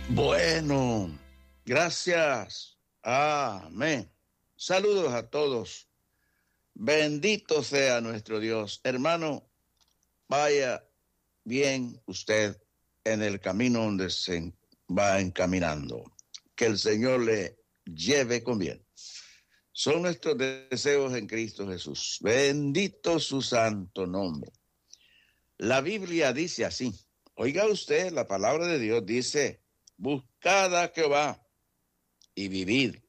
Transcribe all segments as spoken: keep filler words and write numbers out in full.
Bueno, gracias. Amén. Saludos a todos. Bendito sea nuestro Dios. Hermano, vaya bien usted en el camino donde se va encaminando. Que el Señor le lleve con bien. Son nuestros deseos en Cristo Jesús. Bendito su santo nombre. La Biblia dice así. Oiga usted, la palabra de Dios dice: buscad a Jehová y vivid.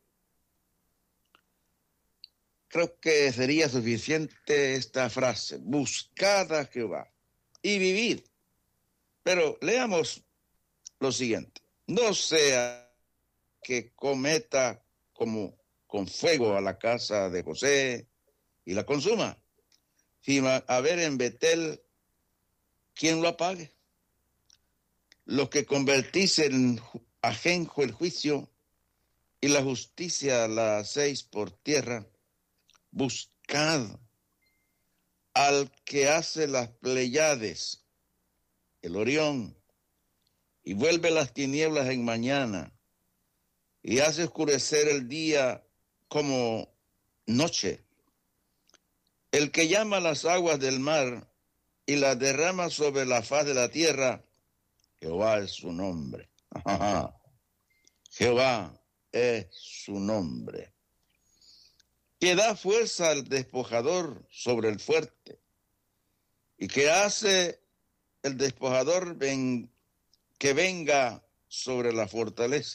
Creo que sería suficiente esta frase: buscad a Jehová y vivid. Pero leamos lo siguiente: no sea que cometa como con fuego a la casa de José y la consuma, sin haber en Betel quien lo apague. Los que convertís en ajenjo el juicio y la justicia la hacéis por tierra, buscad al que hace las Pleiades, el Orión, y vuelve las tinieblas en mañana, y hace oscurecer el día como noche. El que llama las aguas del mar y las derrama sobre la faz de la tierra, Jehová es su nombre. Ajá. Jehová es su nombre. Que da fuerza al despojador sobre el fuerte, y que hace el despojador ven, que venga sobre la fortaleza.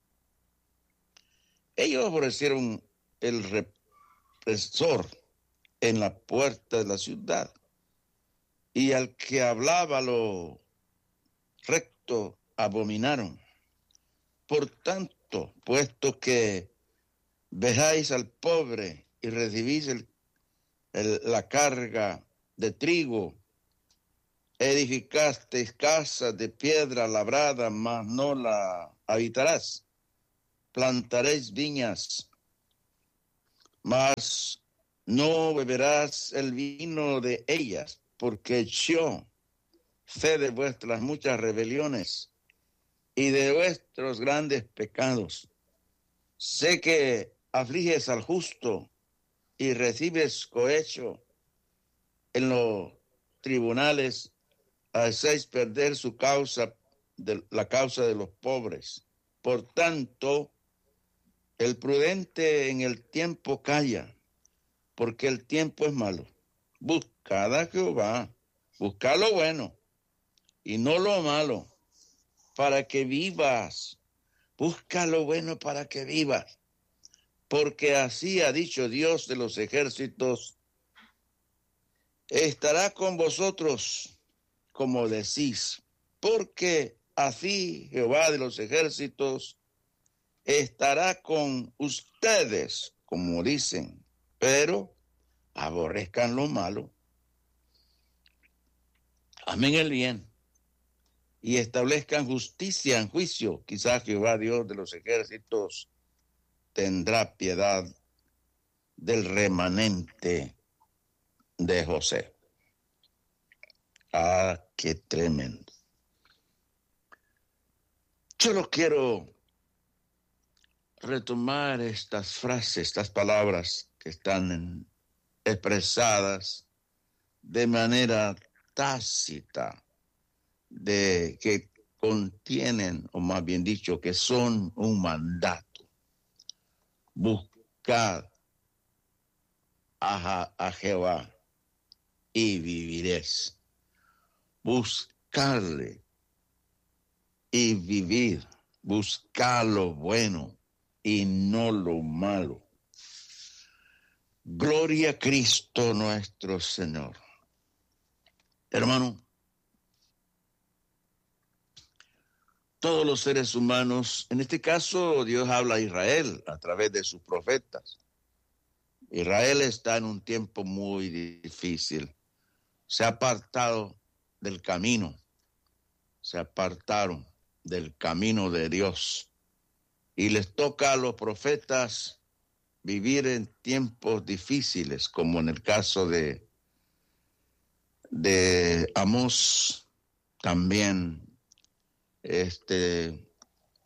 Ellos ofrecieron el represor en la puerta de la ciudad, y al que hablaba lo recto abominaron. Por tanto, puesto que vejáis al pobre y recibís el, el, la carga de trigo, edificasteis casas de piedra labrada, mas no la habitarás. Plantaréis viñas, mas no beberás el vino de ellas, porque yo sé de vuestras muchas rebeliones y de vuestros grandes pecados. Sé que afliges al justo y recibes cohecho en los tribunales, hacéis perder su causa, de, la causa de los pobres. Por tanto, el prudente en el tiempo calla, porque el tiempo es malo. Buscad a Jehová, buscad lo bueno y no lo malo, para que vivas. Busca lo bueno para que vivas, porque así ha dicho Dios de los ejércitos: estará con vosotros como decís, porque así Jehová de los ejércitos estará con ustedes como dicen, pero aborrezcan lo malo, amen el bien y establezcan justicia en juicio. Quizás Jehová Dios de los ejércitos tendrá piedad del remanente de José. Ah, qué tremendo. Solo quiero retomar estas frases, estas palabras que están en, expresadas de manera tácita, de que contienen, o más bien dicho, que son un mandato. Buscad a, a Jehová y viviréis. Buscarle y vivir. Buscar lo bueno y no lo malo. Gloria a Cristo nuestro Señor. Hermano, todos los seres humanos, en este caso Dios habla a Israel a través de sus profetas. Israel está en un tiempo muy difícil. Se ha apartado del camino, se apartaron del camino de Dios. Y les toca a los profetas vivir en tiempos difíciles, como en el caso de, de Amós, también este,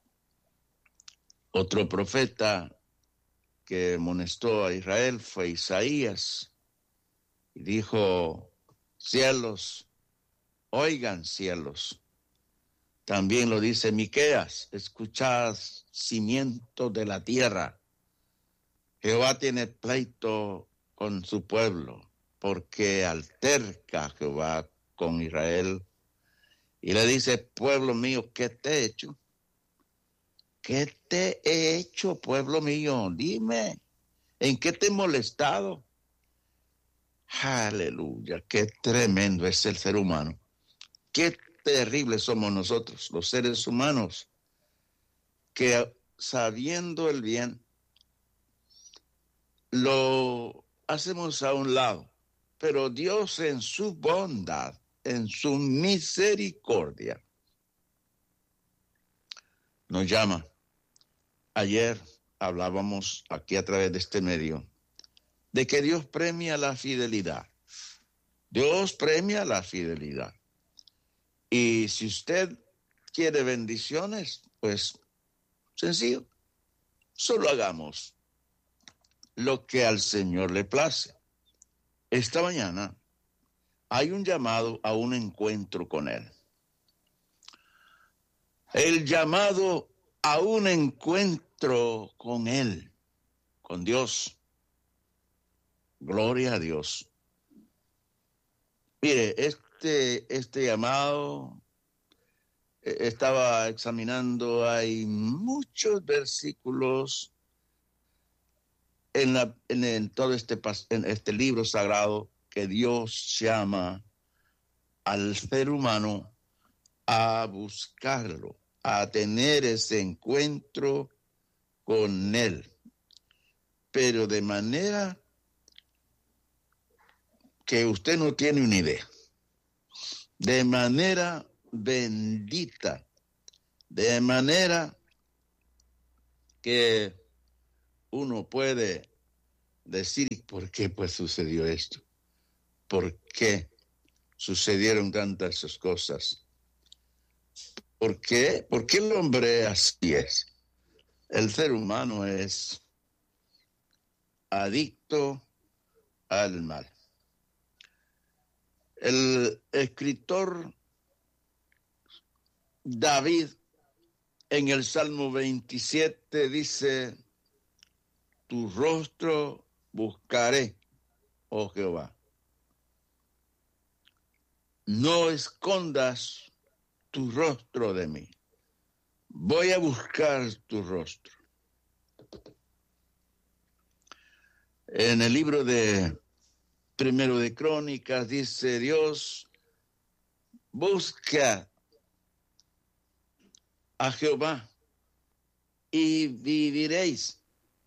Otro profeta que amonestó a Israel fue Isaías y dijo: cielos, oigan cielos. También lo dice Miqueas: escuchad cimientos de la tierra. Jehová tiene pleito con su pueblo, porque alterca Jehová con Israel y le dice: pueblo mío, ¿qué te he hecho? ¿Qué te he hecho, pueblo mío? Dime, ¿en qué te he molestado? Aleluya, qué tremendo es el ser humano. Qué terribles somos nosotros, los seres humanos, que sabiendo el bien, lo hacemos a un lado. Pero Dios, en su bondad, en su misericordia, nos llama. Ayer hablábamos aquí a través de este medio de que Dios premia la fidelidad. Dios premia la fidelidad. Y si usted quiere bendiciones, pues sencillo, solo hagamos lo que al Señor le place. Esta mañana hay un llamado a un encuentro con Él. El llamado a un encuentro con Él, con Dios. Gloria a Dios. Mire, este, este llamado, eh, estaba examinando, hay muchos versículos en, la, en, en todo este, en este libro sagrado que Dios llama al ser humano a buscarlo, a tener ese encuentro con Él, pero de manera que usted no tiene una idea, de manera bendita, de manera que uno puede decir: ¿por qué pues sucedió esto? ¿Por qué sucedieron tantas cosas? ¿Por qué? ¿Por qué el hombre así es? El ser humano es adicto al mal. El escritor David en el Salmo veintisiete dice: tu rostro buscaré, oh Jehová. No escondas tu rostro de mí. Voy a buscar tu rostro. En el libro de Primero de Crónicas dice Dios: busca a Jehová y viviréis.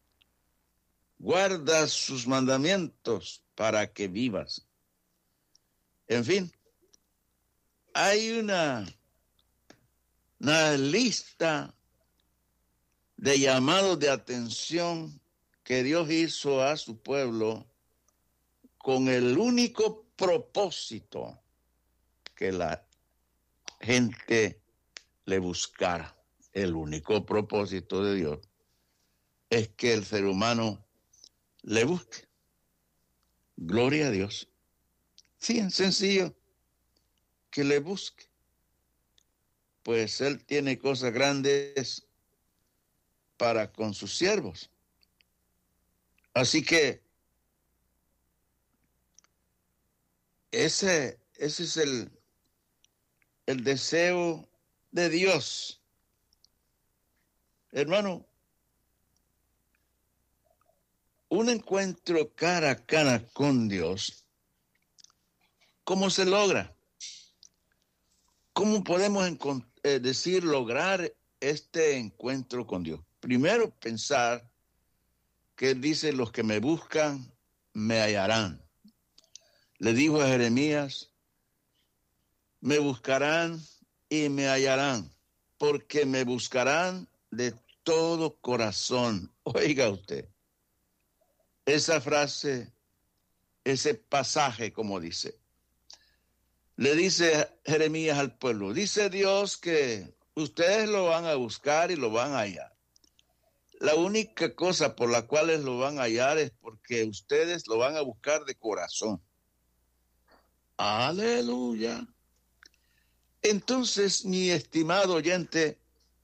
Guarda sus mandamientos para que vivas. En fin, hay una, una lista de llamados de atención que Dios hizo a su pueblo con el único propósito que la gente le buscara. El único propósito de Dios es que el ser humano le busque. Gloria a Dios. Sí, es sencillo, que le busque. Pues Él tiene cosas grandes para con sus siervos. Así que ese, ese es el, el deseo de Dios. Hermano, un encuentro cara a cara con Dios, ¿cómo se logra? ¿Cómo podemos eh, decir lograr este encuentro con Dios? Primero, pensar que Él dice: los que me buscan, me hallarán. Le dijo a Jeremías: me buscarán y me hallarán, porque me buscarán de todo corazón. Oiga usted, esa frase, ese pasaje, como dice, le dice Jeremías al pueblo: dice Dios que ustedes lo van a buscar y lo van a hallar. la única cosa por la cual lo van a hallar es porque ustedes lo van a buscar de corazón. Aleluya. Entonces, mi estimado oyente,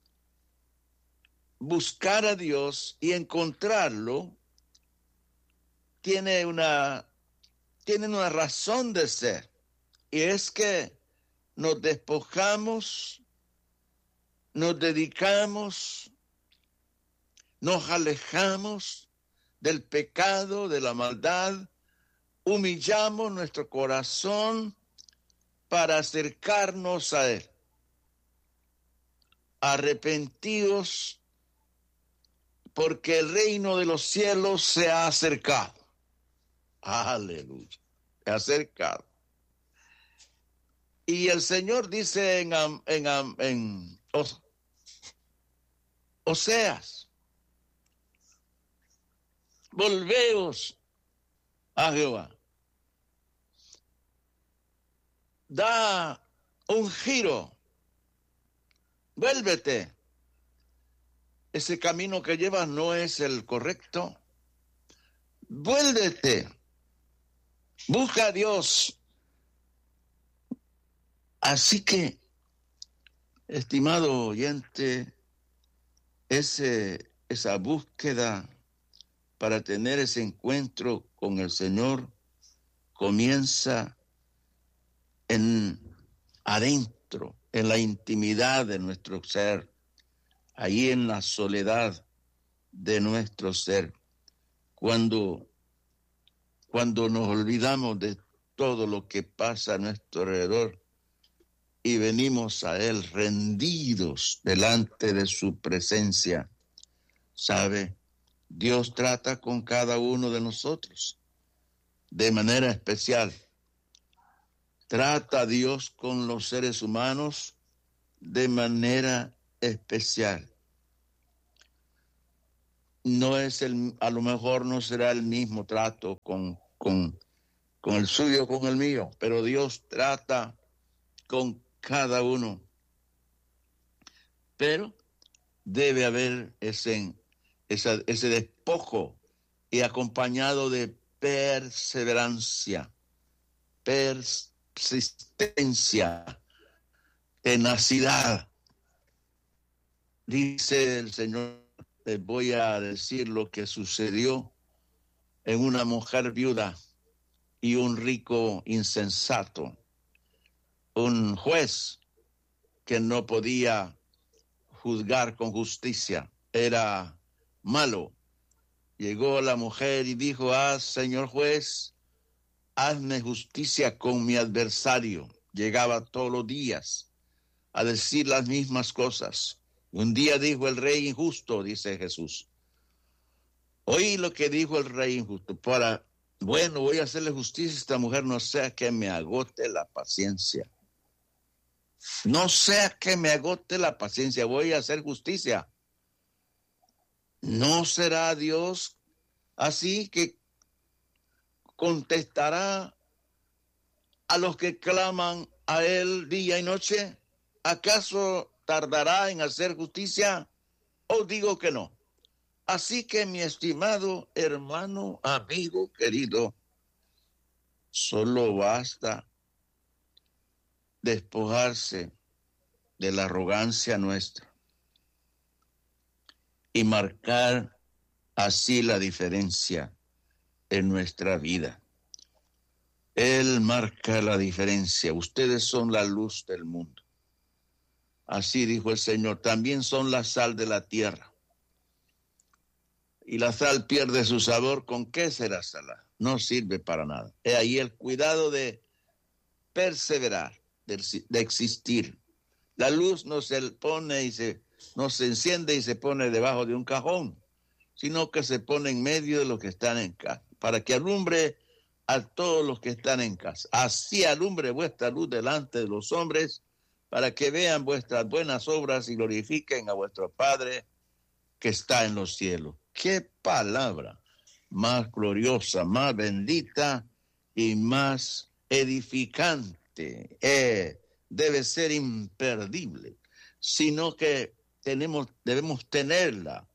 buscar a Dios y encontrarlo tiene una, tiene una razón de ser. Y es que nos despojamos, nos dedicamos, nos alejamos del pecado, de la maldad, humillamos nuestro corazón para acercarnos a Él. Arrepentidos porque el reino de los cielos se ha acercado. Aleluya, se ha acercado. Y el Señor dice en, en, en Oseas, volveos a Jehová. Da un giro. Vuélvete. Ese camino que llevas no es el correcto. Vuélvete. Busca a Dios. Así que, estimado oyente, ese, esa búsqueda para tener ese encuentro con el Señor comienza en adentro, en la intimidad de nuestro ser, ahí en la soledad de nuestro ser, cuando, cuando nos olvidamos de todo lo que pasa a nuestro alrededor y venimos a Él rendidos delante de su presencia. ¿Sabe? Dios trata con cada uno de nosotros de manera especial. Trata a Dios con los seres humanos de manera especial. No es el, a lo mejor no será el mismo trato con, con, con el suyo, con el mío, pero Dios trata con cada uno. Pero debe haber ese, esa, ese despojo y acompañado de perseverancia, persistencia, tenacidad. Dice el Señor, les voy a decir lo que sucedió en una mujer viuda y un rico insensato. Un juez que no podía juzgar con justicia, era malo. Llegó la mujer y dijo: ah, señor juez, hazme justicia con mi adversario. Llegaba todos los días a decir las mismas cosas. Un día dijo el rey injusto, dice Jesús. Oí lo que dijo el rey injusto. Para, bueno, voy a hacerle justicia a esta mujer, no sea que me agote la paciencia. No sea que me agote la paciencia, voy a hacer justicia. ¿No será Dios así que contestará a los que claman a Él día y noche? ¿Acaso tardará en hacer justicia? Os digo que no. Así que, mi estimado hermano, amigo, querido, solo basta despojarse de la arrogancia nuestra y marcar así la diferencia en nuestra vida. Él marca la diferencia. Ustedes son la luz del mundo. Así dijo el Señor. También son la sal de la tierra. Y la sal pierde su sabor. ¿Con qué será salada? No sirve para nada. He ahí el cuidado de perseverar, de, de existir. La luz no se pone y se, no se enciende y se pone debajo de un cajón, sino que se pone en medio de los que están en casa, para que alumbre a todos los que están en casa. Así alumbre vuestra luz delante de los hombres, para que vean vuestras buenas obras y glorifiquen a vuestro Padre que está en los cielos. ¡Qué palabra más gloriosa, más bendita y más edificante! Eh, debe ser imperdible, sino que tenemos, debemos tenerla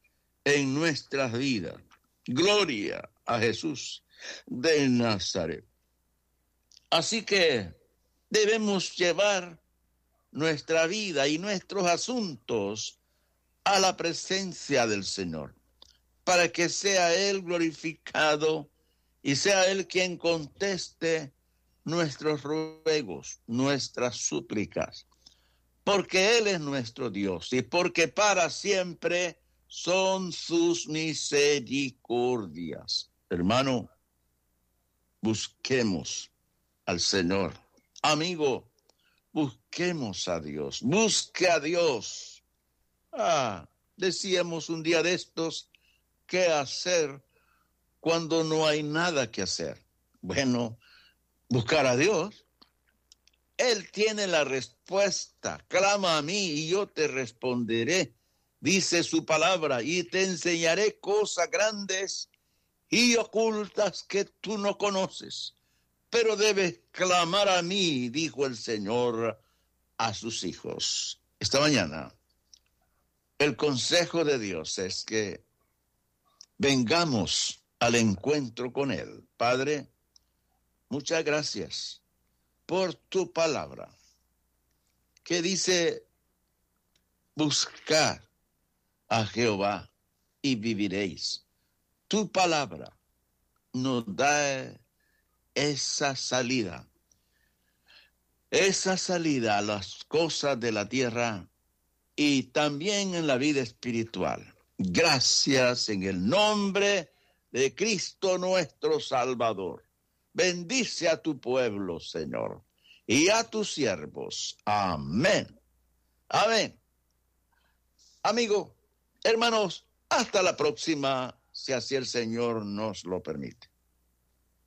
en nuestras vidas. Gloria a Jesús de Nazaret. Así que debemos llevar nuestra vida y nuestros asuntos a la presencia del Señor, para que sea Él glorificado y sea Él quien conteste nuestros ruegos, nuestras súplicas, porque Él es nuestro Dios y porque para siempre son sus misericordias. Hermano, busquemos al Señor. Amigo, busquemos a Dios. Busque a Dios. Ah, decíamos un día de estos, ¿qué hacer cuando no hay nada que hacer? Bueno, buscar a Dios. Él tiene la respuesta. Clama a mí y yo te responderé, dice su palabra, y te enseñaré cosas grandes y ocultas que tú no conoces. Pero debes clamar a mí, dijo el Señor a sus hijos. Esta mañana, el consejo de Dios es que vengamos al encuentro con Él. Padre, muchas gracias por tu palabra, que dice, buscar a Jehová y viviréis. Tu palabra nos da esa salida, esa salida a las cosas de la tierra y también en la vida espiritual. Gracias en el nombre de Cristo nuestro Salvador. Bendice a tu pueblo, Señor, y a tus siervos. Amén. Amén. Amigo, hermanos, hasta la próxima, si así el Señor nos lo permite.